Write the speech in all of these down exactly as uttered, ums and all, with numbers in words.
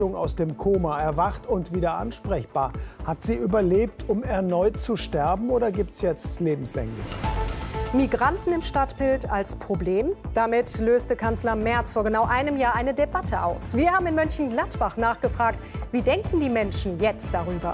aus dem Koma, erwacht und wieder ansprechbar. Hat sie überlebt, um erneut zu sterben, oder gibt es jetzt lebenslänglich? Migranten im Stadtbild als Problem? Damit löste Kanzler Merz vor genau einem Jahr eine Debatte aus. Wir haben in Mönchengladbach nachgefragt, wie denken die Menschen jetzt darüber?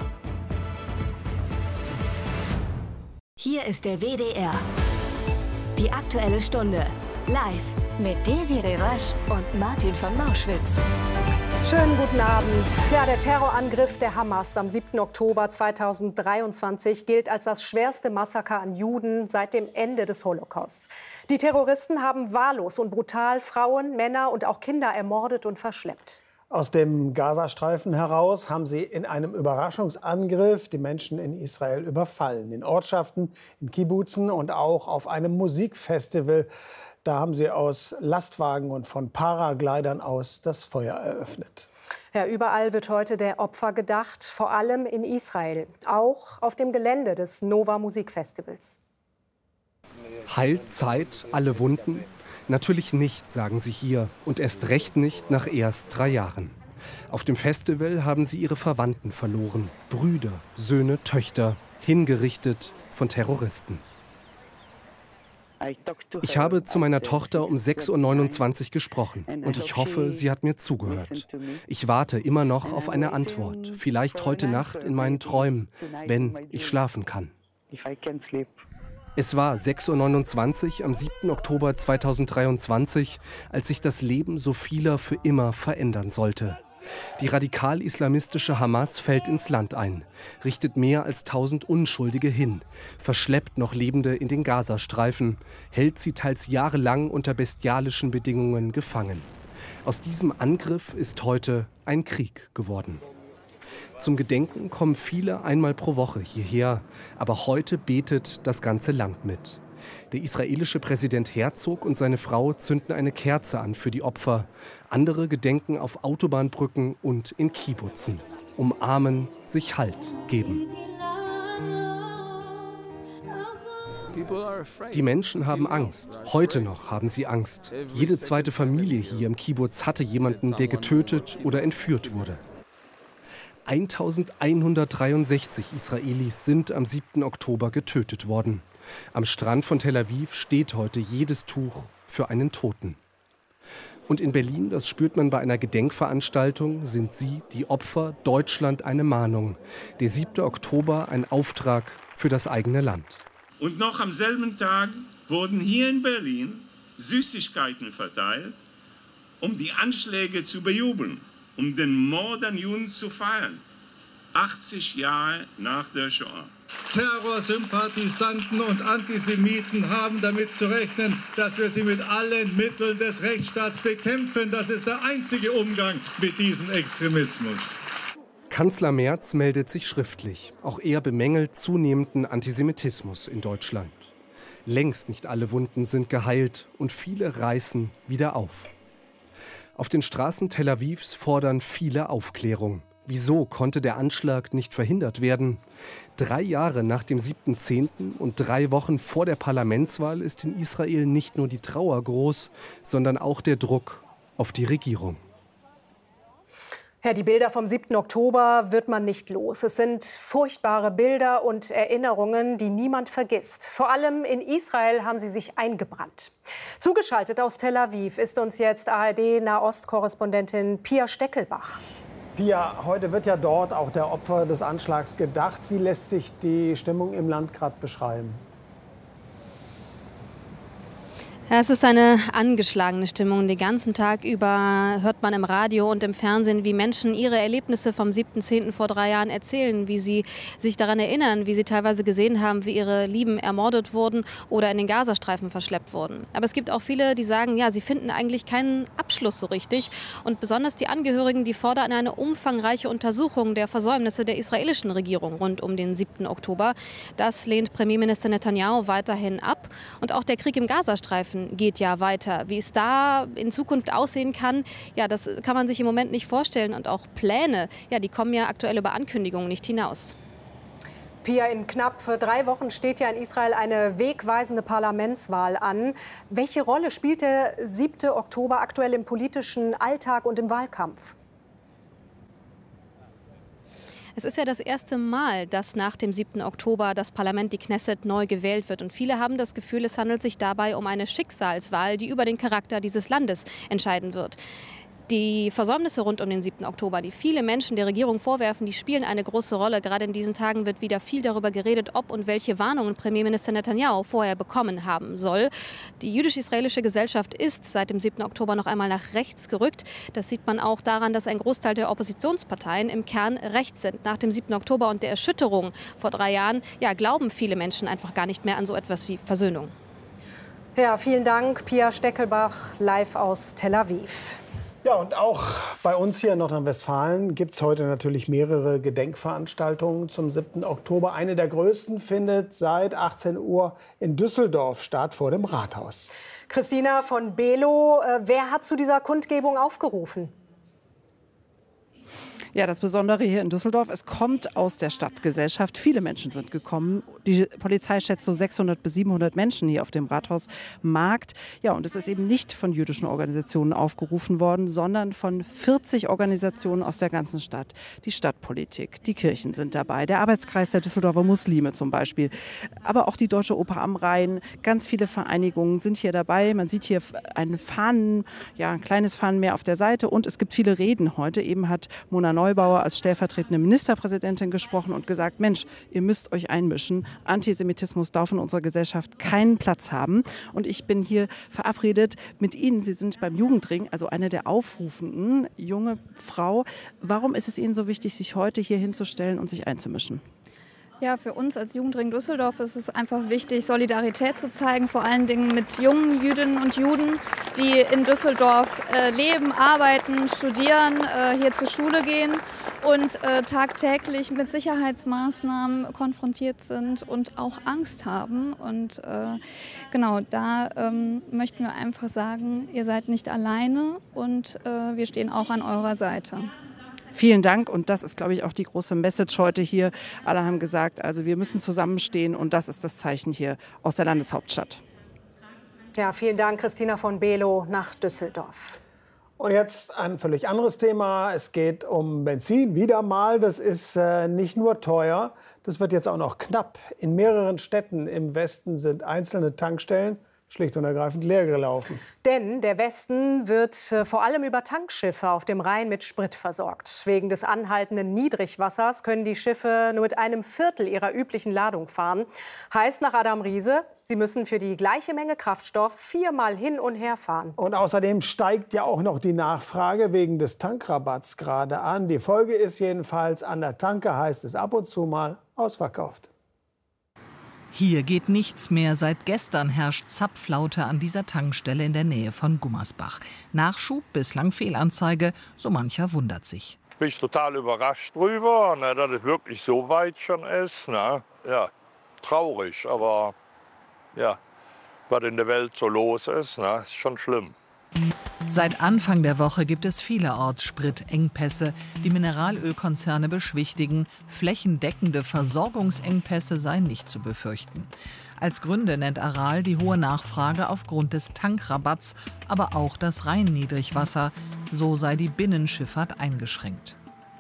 Hier ist der W D R. Die Aktuelle Stunde. Live mit Desiree Rösch und Martin von Mauschwitz. Schönen guten Abend. Ja, der Terrorangriff der Hamas am siebten Oktober zweitausenddreiundzwanzig gilt als das schwerste Massaker an Juden seit dem Ende des Holocausts. Die Terroristen haben wahllos und brutal Frauen, Männer und auch Kinder ermordet und verschleppt. Aus dem Gazastreifen heraus haben sie in einem Überraschungsangriff die Menschen in Israel überfallen. In Ortschaften, in Kibbutzen und auch auf einem Musikfestival. Da haben sie aus Lastwagen und von Paraglidern aus das Feuer eröffnet. Ja, überall wird heute der Opfer gedacht, vor allem in Israel, auch auf dem Gelände des Nova Musikfestivals. Heilt Zeit alle Wunden? Natürlich nicht, sagen sie hier, und erst recht nicht nach erst drei Jahren. Auf dem Festival haben sie ihre Verwandten verloren, Brüder, Söhne, Töchter, hingerichtet von Terroristen. Ich habe zu meiner Tochter um sechs Uhr neunundzwanzig gesprochen und ich hoffe, sie hat mir zugehört. Ich warte immer noch auf eine Antwort, vielleicht heute Nacht in meinen Träumen, wenn ich schlafen kann. Es war sechs Uhr neunundzwanzig am siebten Oktober zweitausenddreiundzwanzig, als sich das Leben so vieler für immer verändern sollte. Die radikal-islamistische Hamas fällt ins Land ein, richtet mehr als tausend Unschuldige hin, verschleppt noch Lebende in den Gazastreifen, hält sie teils jahrelang unter bestialischen Bedingungen gefangen. Aus diesem Angriff ist heute ein Krieg geworden. Zum Gedenken kommen viele einmal pro Woche hierher, aber heute betet das ganze Land mit. Der israelische Präsident Herzog und seine Frau zünden eine Kerze an für die Opfer. Andere gedenken auf Autobahnbrücken und in Kibbutzen. Umarmen, sich Halt geben. Die Menschen haben Angst. Heute noch haben sie Angst. Jede zweite Familie hier im Kibbutz hatte jemanden, der getötet oder entführt wurde. eintausendeinhundertdreiundsechzig Israelis sind am siebten Oktober getötet worden. Am Strand von Tel Aviv steht heute jedes Tuch für einen Toten. Und in Berlin, das spürt man bei einer Gedenkveranstaltung, sind sie, die Opfer, Deutschland eine Mahnung. Der siebte Oktober ein Auftrag für das eigene Land. Und noch am selben Tag wurden hier in Berlin Süßigkeiten verteilt, um die Anschläge zu bejubeln, um den Mord an Juden zu feiern. achtzig Jahre nach der Shoah. Terrorsympathisanten und Antisemiten haben damit zu rechnen, dass wir sie mit allen Mitteln des Rechtsstaats bekämpfen. Das ist der einzige Umgang mit diesem Extremismus. Kanzler Merz meldet sich schriftlich. Auch er bemängelt zunehmenden Antisemitismus in Deutschland. Längst nicht alle Wunden sind geheilt und viele reißen wieder auf. Auf den Straßen Tel Avivs fordern viele Aufklärung. Wieso konnte der Anschlag nicht verhindert werden? Drei Jahre nach dem siebten zehnten und drei Wochen vor der Parlamentswahl ist in Israel nicht nur die Trauer groß, sondern auch der Druck auf die Regierung. Ja, die Bilder vom siebten Oktober wird man nicht los. Es sind furchtbare Bilder und Erinnerungen, die niemand vergisst. Vor allem in Israel haben sie sich eingebrannt. Zugeschaltet aus Tel Aviv ist uns jetzt A R D-Nahost-Korrespondentin Pia Steckelbach. Pia, heute wird ja dort auch der Opfer des Anschlags gedacht. Wie lässt sich die Stimmung im Land gerade beschreiben? Ja, es ist eine angeschlagene Stimmung. Den ganzen Tag über hört man im Radio und im Fernsehen, wie Menschen ihre Erlebnisse vom siebten zehnten vor drei Jahren erzählen, wie sie sich daran erinnern, wie sie teilweise gesehen haben, wie ihre Lieben ermordet wurden oder in den Gazastreifen verschleppt wurden. Aber es gibt auch viele, die sagen, ja, sie finden eigentlich keinen Abschluss so richtig. Und besonders die Angehörigen, die fordern eine umfangreiche Untersuchung der Versäumnisse der israelischen Regierung rund um den siebten Oktober. Das lehnt Premierminister Netanyahu weiterhin ab. Und auch der Krieg im Gazastreifen geht ja weiter. Wie es da in Zukunft aussehen kann, ja, das kann man sich im Moment nicht vorstellen. Und auch Pläne, ja, die kommen ja aktuell über Ankündigungen nicht hinaus. Pia, in knapp drei Wochen steht ja in Israel eine wegweisende Parlamentswahl an. Welche Rolle spielt der siebte Oktober aktuell im politischen Alltag und im Wahlkampf? Es ist ja das erste Mal, dass nach dem siebten Oktober das Parlament, die Knesset, neu gewählt wird. Und viele haben das Gefühl, es handelt sich dabei um eine Schicksalswahl, die über den Charakter dieses Landes entscheiden wird. Die Versäumnisse rund um den siebten Oktober, die viele Menschen der Regierung vorwerfen, die spielen eine große Rolle. Gerade in diesen Tagen wird wieder viel darüber geredet, ob und welche Warnungen Premierminister Netanyahu vorher bekommen haben soll. Die jüdisch-israelische Gesellschaft ist seit dem siebten Oktober noch einmal nach rechts gerückt. Das sieht man auch daran, dass ein Großteil der Oppositionsparteien im Kern rechts sind. Nach dem siebten Oktober und der Erschütterung vor drei Jahren ja, glauben viele Menschen einfach gar nicht mehr an so etwas wie Versöhnung. Ja, vielen Dank, Pia Steckelbach, live aus Tel Aviv. Ja, und auch bei uns hier in Nordrhein-Westfalen gibt es heute natürlich mehrere Gedenkveranstaltungen zum siebten Oktober. Eine der größten findet seit achtzehn Uhr in Düsseldorf statt, vor dem Rathaus. Christina von Below, äh, wer hat zu dieser Kundgebung aufgerufen? Ja, das Besondere hier in Düsseldorf, es kommt aus der Stadtgesellschaft. Viele Menschen sind gekommen. Die Polizei schätzt so sechshundert bis siebenhundert Menschen hier auf dem Rathausmarkt. Ja, und es ist eben nicht von jüdischen Organisationen aufgerufen worden, sondern von vierzig Organisationen aus der ganzen Stadt. Die Stadtpolitik, die Kirchen sind dabei, der Arbeitskreis der Düsseldorfer Muslime zum Beispiel. Aber auch die Deutsche Oper am Rhein, ganz viele Vereinigungen sind hier dabei. Man sieht hier einen Fahnen, ja, ein kleines Fahnen mehr auf der Seite. Und es gibt viele Reden heute. Eben hat Mona Neubauer als stellvertretende Ministerpräsidentin gesprochen und gesagt, Mensch, ihr müsst euch einmischen. Antisemitismus darf in unserer Gesellschaft keinen Platz haben. Und ich bin hier verabredet mit Ihnen. Sie sind beim Jugendring, also eine der Aufrufenden, junge Frau. Warum ist es Ihnen so wichtig, sich heute hier hinzustellen und sich einzumischen? Ja, für uns als Jugendring Düsseldorf ist es einfach wichtig, Solidarität zu zeigen, vor allen Dingen mit jungen Jüdinnen und Juden, die in Düsseldorf äh, leben, arbeiten, studieren, äh, hier zur Schule gehen und äh, tagtäglich mit Sicherheitsmaßnahmen konfrontiert sind und auch Angst haben. Und äh, genau, da ähm, möchten wir einfach sagen, ihr seid nicht alleine und äh, wir stehen auch an eurer Seite. Vielen Dank und das ist, glaube ich, auch die große Message heute hier. Alle haben gesagt, also wir müssen zusammenstehen und das ist das Zeichen hier aus der Landeshauptstadt. Ja, vielen Dank, Christina von Below nach Düsseldorf. Und jetzt ein völlig anderes Thema. Es geht um Benzin, wieder mal. Das ist äh, nicht nur teuer, das wird jetzt auch noch knapp. In mehreren Städten im Westen sind einzelne Tankstellen schlicht und ergreifend leer gelaufen. Denn der Westen wird äh, vor allem über Tankschiffe auf dem Rhein mit Sprit versorgt. Wegen des anhaltenden Niedrigwassers können die Schiffe nur mit einem Viertel ihrer üblichen Ladung fahren. Heißt nach Adam Riese, sie müssen für die gleiche Menge Kraftstoff viermal hin und her fahren. Und außerdem steigt ja auch noch die Nachfrage wegen des Tankrabatts gerade an. Die Folge ist jedenfalls, an der Tanke heißt es ab und zu mal ausverkauft. Hier geht nichts mehr. Seit gestern herrscht Zapflaute an dieser Tankstelle in der Nähe von Gummersbach. Nachschub, bislang Fehlanzeige, so mancher wundert sich. Bin ich total überrascht drüber, ne, dass es wirklich so weit schon ist. Ne? Ja, traurig, aber ja, was in der Welt so los ist, ne, ist schon schlimm. Seit Anfang der Woche gibt es vielerorts Spritengpässe. Die Mineralölkonzerne beschwichtigen, flächendeckende Versorgungsengpässe seien nicht zu befürchten. Als Gründe nennt Aral die hohe Nachfrage aufgrund des Tankrabatts, aber auch das Rheinniedrigwasser. So sei die Binnenschifffahrt eingeschränkt.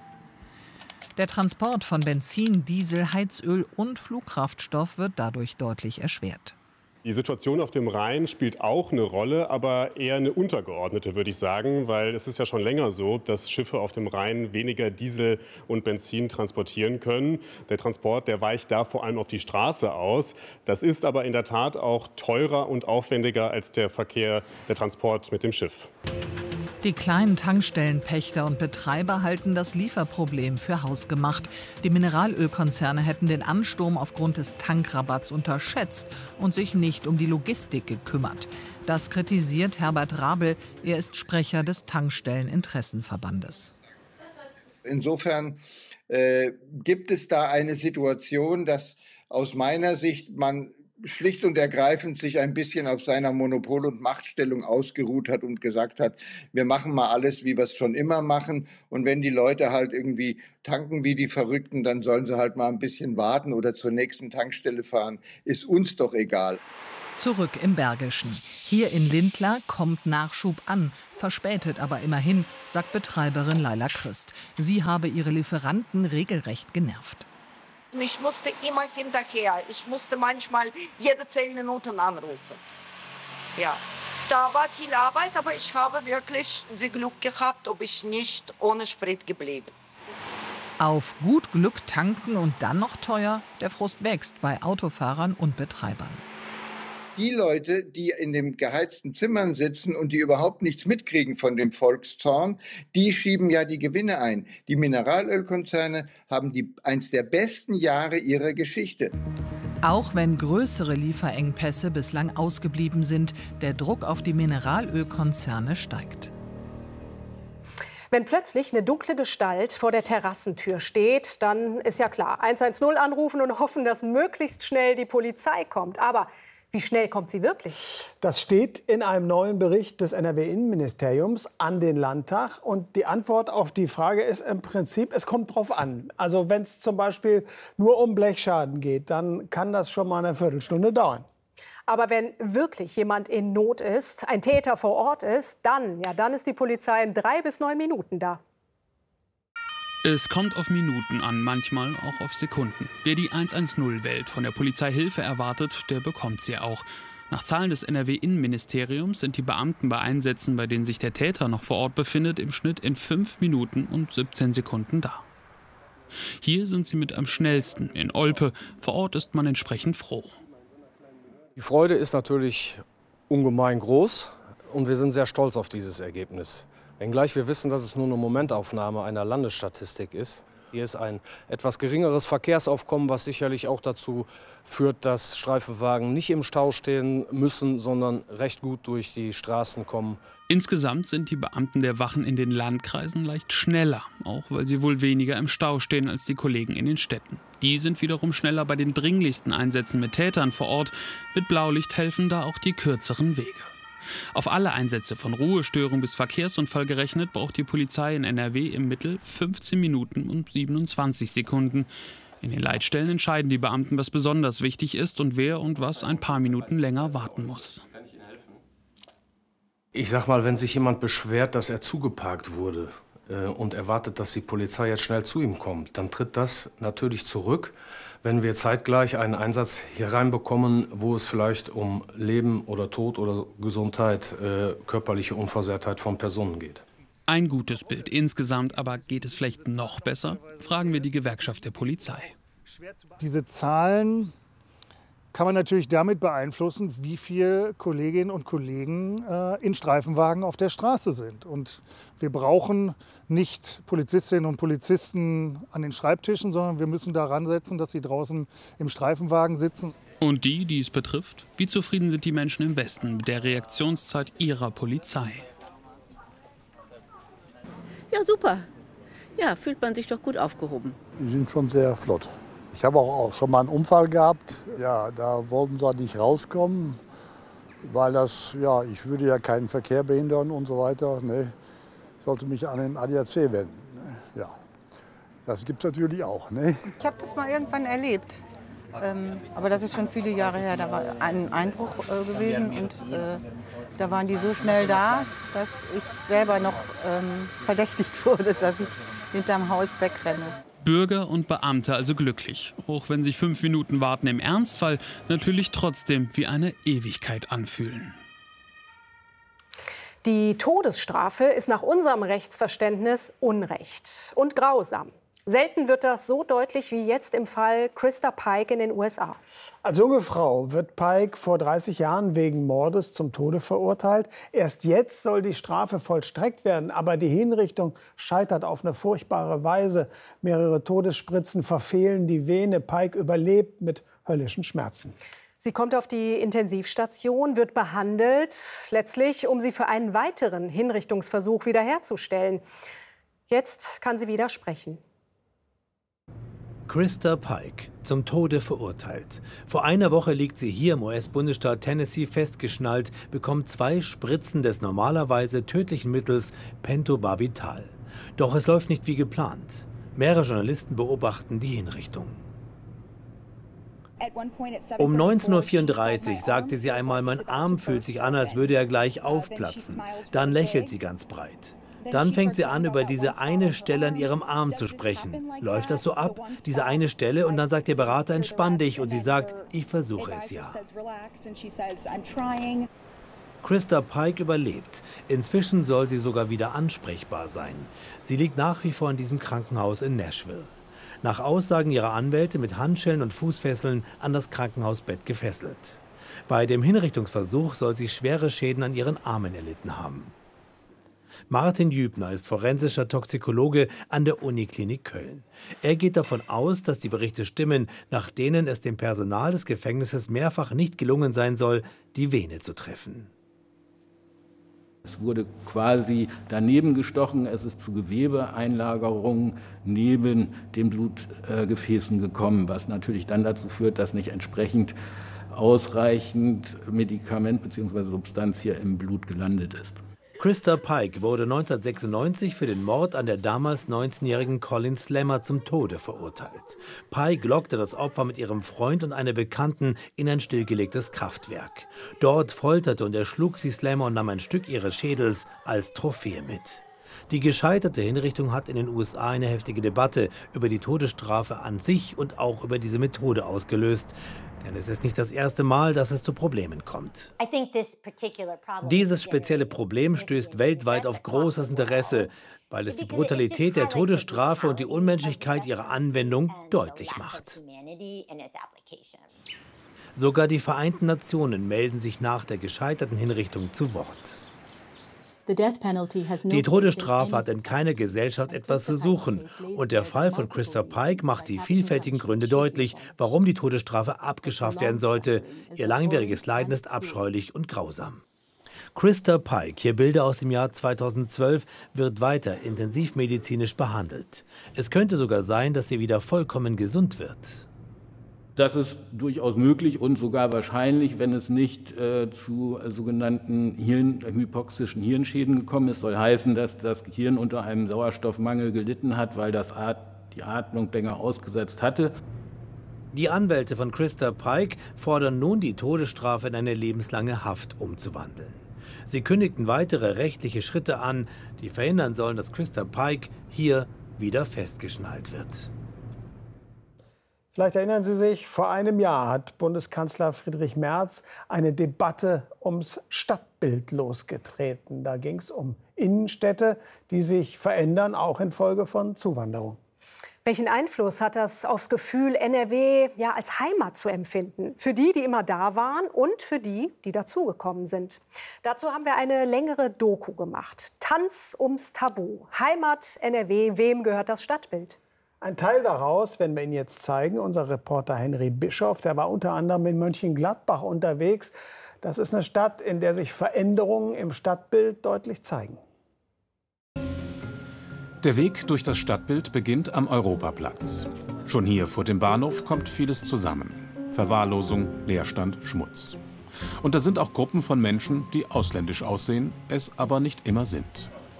Der Transport von Benzin, Diesel, Heizöl und Flugkraftstoff wird dadurch deutlich erschwert. Die Situation auf dem Rhein spielt auch eine Rolle, aber eher eine untergeordnete, würde ich sagen, weil es ist ja schon länger so, dass Schiffe auf dem Rhein weniger Diesel und Benzin transportieren können. Der Transport, der weicht da vor allem auf die Straße aus. Das ist aber in der Tat auch teurer und aufwendiger als der Verkehr, der Transport mit dem Schiff. Die kleinen Tankstellenpächter und Betreiber halten das Lieferproblem für hausgemacht. Die Mineralölkonzerne hätten den Ansturm aufgrund des Tankrabatts unterschätzt und sich nicht um die Logistik gekümmert. Das kritisiert Herbert Rabel. Er ist Sprecher des Tankstelleninteressenverbandes. Insofern äh, gibt es da eine Situation, dass aus meiner Sicht man schlicht und ergreifend sich ein bisschen auf seiner Monopol- und Machtstellung ausgeruht hat und gesagt hat, wir machen mal alles, wie wir es schon immer machen. Und wenn die Leute halt irgendwie tanken wie die Verrückten, dann sollen sie halt mal ein bisschen warten oder zur nächsten Tankstelle fahren. Ist uns doch egal. Zurück im Bergischen. Hier in Lindlar kommt Nachschub an, verspätet aber immerhin, sagt Betreiberin Laila Christ. Sie habe ihre Lieferanten regelrecht genervt. Ich musste immer hinterher. Ich musste manchmal jede zehn Minuten anrufen. Ja, da war viel Arbeit, aber ich habe wirklich das Glück gehabt, ob ich nicht ohne Sprit geblieben. Auf gut Glück tanken und dann noch teuer? Der Frust wächst bei Autofahrern und Betreibern. Die Leute, die in den geheizten Zimmern sitzen und die überhaupt nichts mitkriegen von dem Volkszorn, die schieben ja die Gewinne ein. Die Mineralölkonzerne haben die, eins der besten Jahre ihrer Geschichte. Auch wenn größere Lieferengpässe bislang ausgeblieben sind, der Druck auf die Mineralölkonzerne steigt. Wenn plötzlich eine dunkle Gestalt vor der Terrassentür steht, dann ist ja klar, eins eins null anrufen und hoffen, dass möglichst schnell die Polizei kommt. Aber wie schnell kommt sie wirklich? Das steht in einem neuen Bericht des N R W-Innenministeriums an den Landtag. Und die Antwort auf die Frage ist im Prinzip, es kommt drauf an. Also wenn es zum Beispiel nur um Blechschaden geht, dann kann das schon mal eine Viertelstunde dauern. Aber wenn wirklich jemand in Not ist, ein Täter vor Ort ist, dann, ja, dann ist die Polizei in drei bis neun Minuten da. Es kommt auf Minuten an, manchmal auch auf Sekunden. Wer die eins eins null-Welt von der Polizei Hilfe erwartet, der bekommt sie auch. Nach Zahlen des N R W-Innenministeriums sind die Beamten bei Einsätzen, bei denen sich der Täter noch vor Ort befindet, im Schnitt in fünf Minuten und siebzehn Sekunden da. Hier sind sie mit am schnellsten, in Olpe. Vor Ort ist man entsprechend froh. Die Freude ist natürlich ungemein groß und wir sind sehr stolz auf dieses Ergebnis. Wenngleich wir wissen, dass es nur eine Momentaufnahme einer Landesstatistik ist. Hier ist ein etwas geringeres Verkehrsaufkommen, was sicherlich auch dazu führt, dass Streifenwagen nicht im Stau stehen müssen, sondern recht gut durch die Straßen kommen. Insgesamt sind die Beamten der Wachen in den Landkreisen leicht schneller, auch weil sie wohl weniger im Stau stehen als die Kollegen in den Städten. Die sind wiederum schneller bei den dringlichsten Einsätzen mit Tätern vor Ort. Mit Blaulicht helfen da auch die kürzeren Wege. Auf alle Einsätze von Ruhestörung bis Verkehrsunfall gerechnet braucht die Polizei in N R W im Mittel fünfzehn Minuten und siebenundzwanzig Sekunden. In den Leitstellen entscheiden die Beamten, was besonders wichtig ist und wer und was ein paar Minuten länger warten muss. Ich sag mal, wenn sich jemand beschwert, dass er zugeparkt wurde äh, und erwartet, dass die Polizei jetzt schnell zu ihm kommt, dann tritt das natürlich zurück, wenn wir zeitgleich einen Einsatz hier reinbekommen, wo es vielleicht um Leben oder Tod oder Gesundheit, äh, körperliche Unversehrtheit von Personen geht. Ein gutes Bild insgesamt, aber geht es vielleicht noch besser? Fragen wir die Gewerkschaft der Polizei. Diese Zahlen kann man natürlich damit beeinflussen, wie viele Kolleginnen und Kollegen äh, in Streifenwagen auf der Straße sind. Und wir brauchen nicht Polizistinnen und Polizisten an den Schreibtischen, sondern wir müssen daran setzen, dass sie draußen im Streifenwagen sitzen. Und die, die es betrifft? Wie zufrieden sind die Menschen im Westen mit der Reaktionszeit ihrer Polizei? Ja, super. Ja, fühlt man sich doch gut aufgehoben. Die sind schon sehr flott. Ich habe auch schon mal einen Unfall gehabt. Ja, da wollten sie nicht rauskommen, weil das, ja, ich würde ja keinen Verkehr behindern und so weiter. Ne? Ich sollte mich an den A D A C wenden. Ne? Ja, das gibt es natürlich auch. Ne? Ich habe das mal irgendwann erlebt. Ähm, aber das ist schon viele Jahre her. Da war ein Einbruch äh, gewesen und äh, da waren die so schnell da, dass ich selber noch ähm, verdächtigt wurde, dass ich hinterm Haus wegrenne. Bürger und Beamte also glücklich, auch wenn sich fünf Minuten Warten im Ernstfall natürlich trotzdem wie eine Ewigkeit anfühlen. Die Todesstrafe ist nach unserem Rechtsverständnis Unrecht und grausam. Selten wird das so deutlich wie jetzt im Fall Christa Pike in den U S A. Als junge Frau wird Pike vor dreißig Jahren wegen Mordes zum Tode verurteilt. Erst jetzt soll die Strafe vollstreckt werden. Aber die Hinrichtung scheitert auf eine furchtbare Weise. Mehrere Todesspritzen verfehlen die Vene. Pike überlebt mit höllischen Schmerzen. Sie kommt auf die Intensivstation, wird behandelt, letztlich, um sie für einen weiteren Hinrichtungsversuch wiederherzustellen. Jetzt kann sie wieder sprechen. Christa Pike, zum Tode verurteilt. Vor einer Woche liegt sie hier im U S-Bundesstaat Tennessee festgeschnallt, bekommt zwei Spritzen des normalerweise tödlichen Mittels Pentobarbital. Doch es läuft nicht wie geplant. Mehrere Journalisten beobachten die Hinrichtung. Um neunzehn Uhr vierunddreißig sagte sie einmal, mein Arm fühlt sich an, als würde er gleich aufplatzen. Dann lächelt sie ganz breit. Dann fängt sie an, über diese eine Stelle an ihrem Arm zu sprechen. Läuft das so ab, diese eine Stelle, und dann sagt ihr Berater, entspann dich, und sie sagt, ich versuche es ja. Christa Pike überlebt. Inzwischen soll sie sogar wieder ansprechbar sein. Sie liegt nach wie vor in diesem Krankenhaus in Nashville. Nach Aussagen ihrer Anwälte mit Handschellen und Fußfesseln an das Krankenhausbett gefesselt. Bei dem Hinrichtungsversuch soll sie schwere Schäden an ihren Armen erlitten haben. Martin Jübner ist forensischer Toxikologe an der Uniklinik Köln. Er geht davon aus, dass die Berichte stimmen, nach denen es dem Personal des Gefängnisses mehrfach nicht gelungen sein soll, die Vene zu treffen. Es wurde quasi daneben gestochen, es ist zu Gewebeeinlagerungen neben den Blutgefäßen gekommen, was natürlich dann dazu führt, dass nicht entsprechend ausreichend Medikament bzw. Substanz hier im Blut gelandet ist. Christa Pike wurde neunzehnhundertsechsundneunzig für den Mord an der damals neunzehnjährigen Colin Slammer zum Tode verurteilt. Pike lockte das Opfer mit ihrem Freund und einer Bekannten in ein stillgelegtes Kraftwerk. Dort folterte und erschlug sie Slammer und nahm ein Stück ihres Schädels als Trophäe mit. Die gescheiterte Hinrichtung hat in den U S A eine heftige Debatte über die Todesstrafe an sich und auch über diese Methode ausgelöst. Denn es ist nicht das erste Mal, dass es zu Problemen kommt. Dieses spezielle Problem stößt weltweit auf großes Interesse, weil es die Brutalität der Todesstrafe und die Unmenschlichkeit ihrer Anwendung deutlich macht. Sogar die Vereinten Nationen melden sich nach der gescheiterten Hinrichtung zu Wort. Die Todesstrafe hat in keiner Gesellschaft etwas zu suchen. Und der Fall von Christa Pike macht die vielfältigen Gründe deutlich, warum die Todesstrafe abgeschafft werden sollte. Ihr langwieriges Leiden ist abscheulich und grausam. Christa Pike, hier Bilder aus dem Jahr zweitausendzwölf, wird weiter intensivmedizinisch behandelt. Es könnte sogar sein, dass sie wieder vollkommen gesund wird. Das ist durchaus möglich und sogar wahrscheinlich, wenn es nicht äh, zu äh, sogenannten Hirn, äh, hypoxischen Hirnschäden gekommen ist. Soll heißen, dass das Gehirn unter einem Sauerstoffmangel gelitten hat, weil das At die Atmung länger ausgesetzt hatte. Die Anwälte von Christa Pike fordern nun, die Todesstrafe in eine lebenslange Haft umzuwandeln. Sie kündigten weitere rechtliche Schritte an, die verhindern sollen, dass Christa Pike hier wieder festgeschnallt wird. Vielleicht erinnern Sie sich, vor einem Jahr hat Bundeskanzler Friedrich Merz eine Debatte ums Stadtbild losgetreten. Da ging es um Innenstädte, die sich verändern, auch infolge von Zuwanderung. Welchen Einfluss hat das aufs Gefühl, N R W ja als Heimat zu empfinden? Für die, die immer da waren und für die, die dazugekommen sind. Dazu haben wir eine längere Doku gemacht. Tanz ums Tabu. Heimat, N R W, wem gehört das Stadtbild? Ein Teil daraus werden wir Ihnen jetzt zeigen. Unser Reporter Henry Bischof, der war unter anderem in Mönchengladbach unterwegs. Das ist eine Stadt, in der sich Veränderungen im Stadtbild deutlich zeigen. Der Weg durch das Stadtbild beginnt am Europaplatz. Schon hier vor dem Bahnhof kommt vieles zusammen. Verwahrlosung, Leerstand, Schmutz. Und da sind auch Gruppen von Menschen, die ausländisch aussehen, es aber nicht immer sind.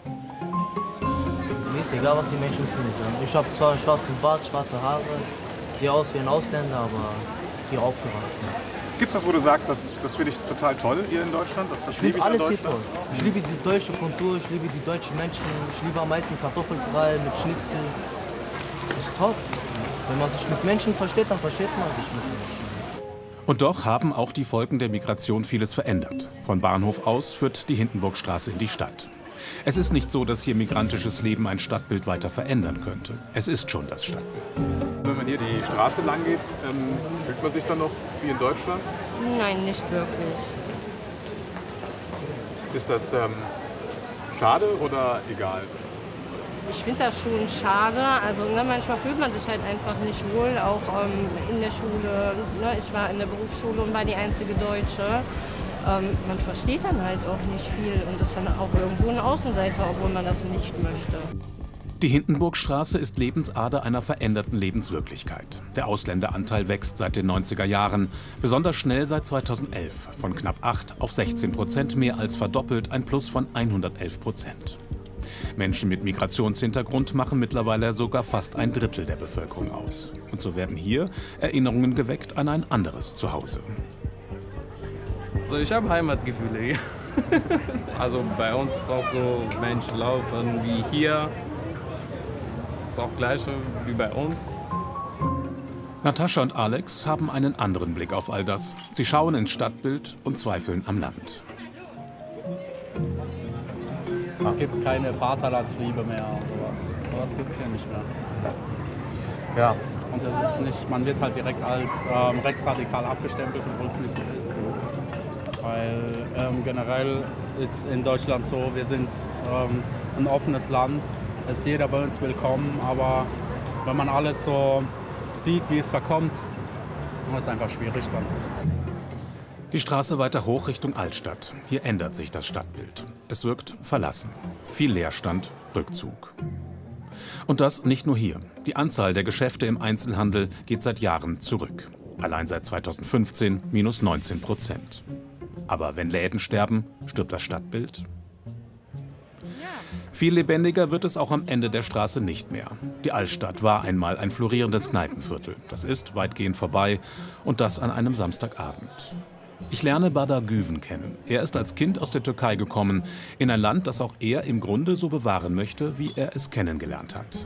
Mir ist egal, was die Menschen zu mir sagen. Ich habe zwar einen schwarzen Bart, schwarze Haare, sehe aus wie ein Ausländer, aber hier aufgewachsen. Gibt es das, wo du sagst, das, das finde ich total toll hier in Deutschland? Das, das ich finde alles hier toll. Ich liebe die deutsche Kultur, ich liebe die deutschen Menschen. Ich liebe am meisten Kartoffelbrei mit Schnitzel. Das ist toll. Wenn man sich mit Menschen versteht, dann versteht man sich mit Menschen. Und doch haben auch die Folgen der Migration vieles verändert. Von Bahnhof aus führt die Hindenburgstraße in die Stadt. Es ist nicht so, dass hier migrantisches Leben ein Stadtbild weiter verändern könnte. Es ist schon das Stadtbild. Wenn man hier die Straße lang geht, ähm, fühlt man sich dann noch wie in Deutschland? Nein, nicht wirklich. Ist das ähm, schade oder egal? Ich finde das schon schade. Also ne, manchmal fühlt man sich halt einfach nicht wohl, auch ähm, in der Schule. Ne? Ich war in der Berufsschule und war die einzige Deutsche. Ähm, man versteht dann halt auch nicht viel und ist dann auch irgendwo ein Außenseiter, obwohl man das nicht möchte. Die Hindenburgstraße ist Lebensader einer veränderten Lebenswirklichkeit. Der Ausländeranteil wächst seit den neunziger Jahren, besonders schnell seit zweitausendelf. Von knapp acht auf sechzehn Prozent, mehr als verdoppelt, ein Plus von hundertelf Prozent. Menschen mit Migrationshintergrund machen mittlerweile sogar fast ein Drittel der Bevölkerung aus. Und so werden hier Erinnerungen geweckt an ein anderes Zuhause. Also ich habe Heimatgefühle hier. Also bei uns ist auch so, Menschen laufen wie hier. Ist auch gleich wie bei uns. Natascha und Alex haben einen anderen Blick auf all das. Sie schauen ins Stadtbild und zweifeln am Land. Es gibt keine Vaterlandsliebe mehr oder sowas. Sowas gibt es hier nicht mehr. Ja. Und das ist nicht, man wird halt direkt als ähm, rechtsradikal abgestempelt, obwohl es nicht so ist. Weil ähm, generell ist in Deutschland so, wir sind ähm, ein offenes Land. Es ist jeder bei uns willkommen, aber wenn man alles so sieht, wie es verkommt, ist es einfach schwierig dann. Die Straße weiter hoch Richtung Altstadt. Hier ändert sich das Stadtbild. Es wirkt verlassen. Viel Leerstand, Rückzug. Und das nicht nur hier. Die Anzahl der Geschäfte im Einzelhandel geht seit Jahren zurück. Allein seit zweitausendfünfzehn minus neunzehn Prozent. Aber wenn Läden sterben, stirbt das Stadtbild? Viel lebendiger wird es auch am Ende der Straße nicht mehr. Die Altstadt war einmal ein florierendes Kneipenviertel. Das ist weitgehend vorbei und das an einem Samstagabend. Ich lerne Badar Güven kennen. Er ist als Kind aus der Türkei gekommen, in ein Land, das auch er im Grunde so bewahren möchte, wie er es kennengelernt hat.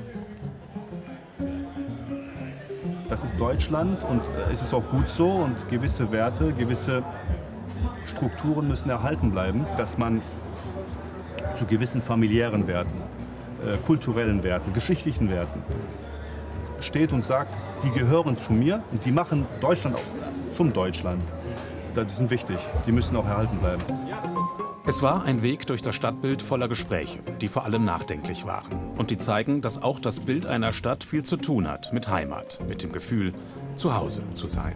Das ist Deutschland und es ist auch gut so und gewisse Werte, gewisse Strukturen müssen erhalten bleiben, dass man zu gewissen familiären Werten, äh, kulturellen Werten, geschichtlichen Werten steht und sagt, die gehören zu mir und die machen Deutschland auch zum Deutschland. Die sind wichtig, die müssen auch erhalten bleiben. Es war ein Weg durch das Stadtbild voller Gespräche, die vor allem nachdenklich waren. Und die zeigen, dass auch das Bild einer Stadt viel zu tun hat mit Heimat, mit dem Gefühl, zu Hause zu sein.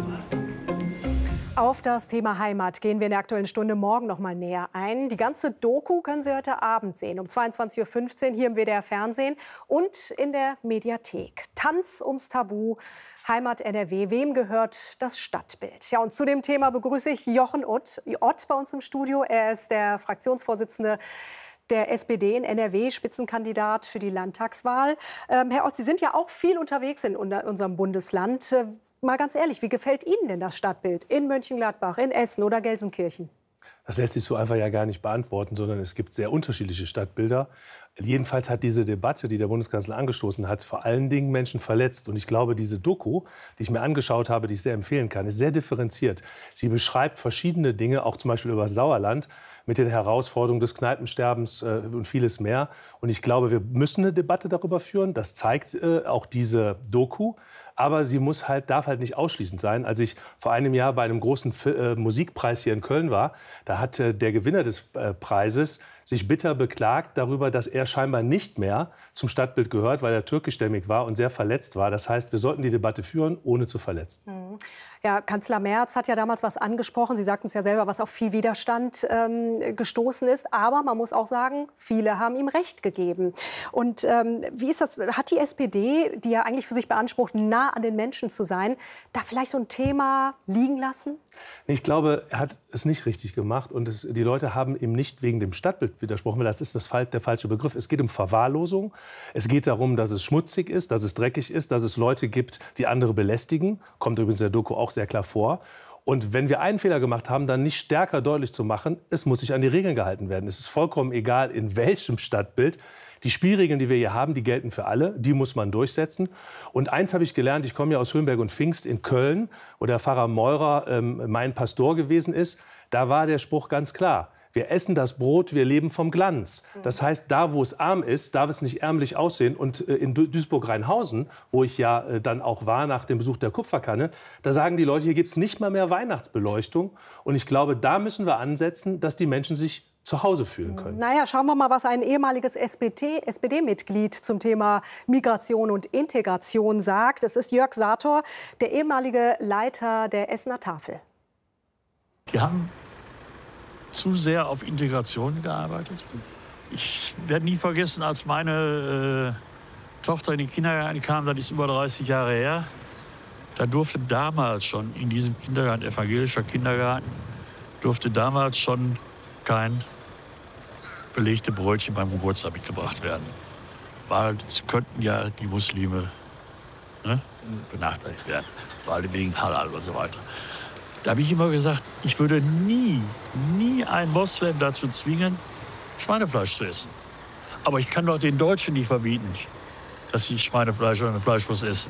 Auf das Thema Heimat gehen wir in der Aktuellen Stunde morgen noch mal näher ein. Die ganze Doku können Sie heute Abend sehen, um zweiundzwanzig Uhr fünfzehn hier im W D R Fernsehen und in der Mediathek. Tanz ums Tabu, Heimat N R W, wem gehört das Stadtbild? Ja, und zu dem Thema begrüße ich Jochen Ott, Ott bei uns im Studio. Er ist der Fraktionsvorsitzende der S P D in N R W, Spitzenkandidat für die Landtagswahl. Ähm, Herr Ott, Sie sind ja auch viel unterwegs in unserem Bundesland. Äh, mal ganz ehrlich, wie gefällt Ihnen denn das Stadtbild in Mönchengladbach, in Essen oder Gelsenkirchen? Das lässt sich so einfach ja gar nicht beantworten, sondern es gibt sehr unterschiedliche Stadtbilder. Jedenfalls hat diese Debatte, die der Bundeskanzler angestoßen hat, vor allen Dingen Menschen verletzt. Und ich glaube, diese Doku, die ich mir angeschaut habe, die ich sehr empfehlen kann, ist sehr differenziert. Sie beschreibt verschiedene Dinge, auch zum Beispiel über das Sauerland, mit den Herausforderungen des Kneipensterbens äh, und vieles mehr. Und ich glaube, wir müssen eine Debatte darüber führen. Das zeigt äh, auch diese Doku. Aber sie muss halt, darf halt nicht ausschließend sein. Als ich vor einem Jahr bei einem großen äh, Musikpreis hier in Köln war, da hat äh, der Gewinner des äh, Preises sich bitter beklagt darüber, dass er scheinbar nicht mehr zum Stadtbild gehört, weil er türkischstämmig war und sehr verletzt war. Das heißt, wir sollten die Debatte führen, ohne zu verletzen. Mhm. Ja, Kanzler Merz hat ja damals was angesprochen. Sie sagten es ja selber, was auf viel Widerstand ähm, gestoßen ist. Aber man muss auch sagen, viele haben ihm Recht gegeben. Und ähm, wie ist das? Hat die S P D, die ja eigentlich für sich beansprucht, nah an den Menschen zu sein, da vielleicht so ein Thema liegen lassen? Ich glaube, er hat es nicht richtig gemacht. Und es, die Leute haben ihm nicht wegen dem Stadtbild widersprochen, weil das ist das, der falsche Begriff. Es geht um Verwahrlosung. Es geht darum, dass es schmutzig ist, dass es dreckig ist, dass es Leute gibt, die andere belästigen. Kommt übrigens in der Doku auch sehr klar vor. Und wenn wir einen Fehler gemacht haben, dann nicht stärker deutlich zu machen, es muss sich an die Regeln gehalten werden. Es ist vollkommen egal, in welchem Stadtbild. Die Spielregeln, die wir hier haben, die gelten für alle. Die muss man durchsetzen. Und eins habe ich gelernt, ich komme ja aus Höhenberg und Pfingst in Köln, wo der Pfarrer Meurer ähm, mein Pastor gewesen ist. Da war der Spruch ganz klar. Wir essen das Brot, wir leben vom Glanz. Das heißt, da, wo es arm ist, darf es nicht ärmlich aussehen. Und äh, in Duisburg-Rheinhausen, wo ich ja äh, dann auch war nach dem Besuch der Kupferkanne, da sagen die Leute, hier gibt es nicht mal mehr Weihnachtsbeleuchtung. Und ich glaube, da müssen wir ansetzen, dass die Menschen sich zu Hause fühlen können. Naja, schauen wir mal, was ein ehemaliges S P D-Mitglied zum Thema Migration und Integration sagt. Es ist Jörg Sator, der ehemalige Leiter der Essener Tafel. Wir haben zu sehr auf Integration gearbeitet. Ich werde nie vergessen, als meine äh, Tochter in den Kindergarten kam, das ist über dreißig Jahre her, da durfte damals schon in diesem Kindergarten, evangelischer Kindergarten, durfte damals schon kein belegte Brötchen beim Geburtstag mitgebracht werden. Weil es könnten ja die Muslime, ne, benachteiligt werden, weil wegen Halal und so weiter. Da habe ich immer gesagt, ich würde nie, nie einen Moslem dazu zwingen, Schweinefleisch zu essen. Aber ich kann doch den Deutschen nicht verbieten, dass sie Schweinefleisch oder Fleischwurst essen.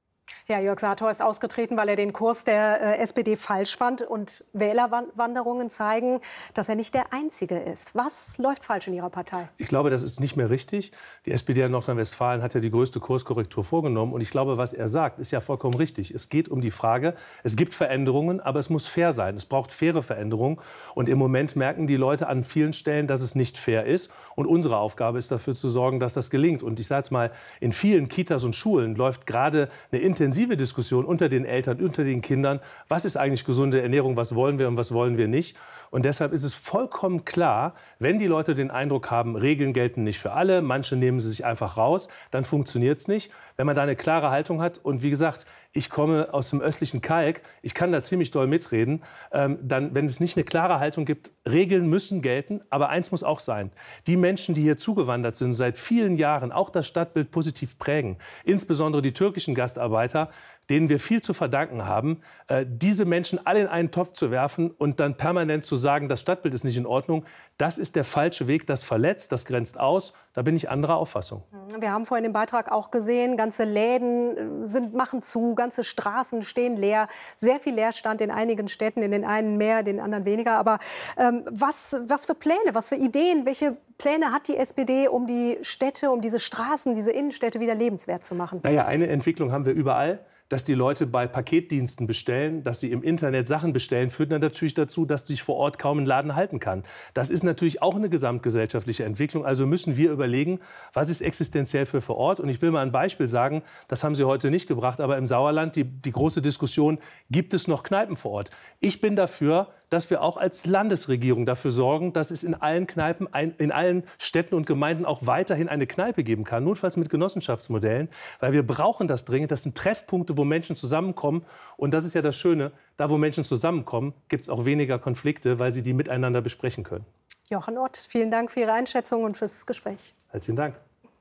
Ja, Jörg Sator ist ausgetreten, weil er den Kurs der äh, S P D falsch fand. Und Wählerwanderungen zeigen, dass er nicht der Einzige ist. Was läuft falsch in Ihrer Partei? Ich glaube, das ist nicht mehr richtig. Die S P D in Nordrhein-Westfalen hat ja die größte Kurskorrektur vorgenommen. Und ich glaube, was er sagt, ist ja vollkommen richtig. Es geht um die Frage, es gibt Veränderungen, aber es muss fair sein. Es braucht faire Veränderungen. Und im Moment merken die Leute an vielen Stellen, dass es nicht fair ist. Und unsere Aufgabe ist dafür zu sorgen, dass das gelingt. Und ich sage es mal, in vielen Kitas und Schulen läuft gerade eine intensive Diskussion unter den Eltern, unter den Kindern. Was ist eigentlich gesunde Ernährung? Was wollen wir und was wollen wir nicht? Und deshalb ist es vollkommen klar, wenn die Leute den Eindruck haben, Regeln gelten nicht für alle, manche nehmen sie sich einfach raus, dann funktioniert es nicht. Wenn man da eine klare Haltung hat und wie gesagt, ich komme aus dem östlichen Kalk, ich kann da ziemlich doll mitreden, ähm, dann, wenn es nicht eine klare Haltung gibt, Regeln müssen gelten, aber eins muss auch sein, die Menschen, die hier zugewandert sind, seit vielen Jahren auch das Stadtbild positiv prägen, insbesondere die türkischen Gastarbeiter, denen wir viel zu verdanken haben, äh, diese Menschen alle in einen Topf zu werfen und dann permanent zu sagen, das Stadtbild ist nicht in Ordnung, das ist der falsche Weg, das verletzt, das grenzt aus, da bin ich anderer Auffassung. Wir haben vorhin im Beitrag auch gesehen, ganze Läden sind, machen zu, ganze Straßen stehen leer, sehr viel Leerstand in einigen Städten, in den einen mehr, den anderen weniger. Aber ähm, was, was für Pläne, was für Ideen, welche Pläne hat die S P D, um die Städte, um diese Straßen, diese Innenstädte wieder lebenswert zu machen? Naja, eine Entwicklung haben wir überall. Dass die Leute bei Paketdiensten bestellen, dass sie im Internet Sachen bestellen, führt dann natürlich dazu, dass sich vor Ort kaum ein Laden halten kann. Das ist natürlich auch eine gesamtgesellschaftliche Entwicklung. Also müssen wir überlegen, was ist existenziell für vor Ort. Und ich will mal ein Beispiel sagen, das haben Sie heute nicht gebracht, aber im Sauerland die, die große Diskussion, gibt es noch Kneipen vor Ort? Ich bin dafür, dass wir auch als Landesregierung dafür sorgen, dass es in allen Kneipen, in allen Städten und Gemeinden auch weiterhin eine Kneipe geben kann, notfalls mit Genossenschaftsmodellen, weil wir brauchen das dringend. Das sind Treffpunkte, wo Menschen zusammenkommen. Und das ist ja das Schöne, da wo Menschen zusammenkommen, gibt es auch weniger Konflikte, weil sie die miteinander besprechen können. Jochen Ott, vielen Dank für Ihre Einschätzung und fürs Gespräch. Herzlichen Dank.